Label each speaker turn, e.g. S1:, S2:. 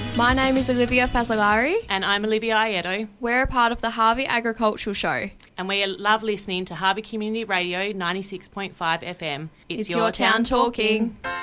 S1: My name is Olivia Fazzolari.
S2: And I'm Olivia Aieto.
S1: We're a part of the Harvey Agricultural Show.
S2: And we love listening to Harvey Community Radio 96.5 FM.
S1: It's your town talking.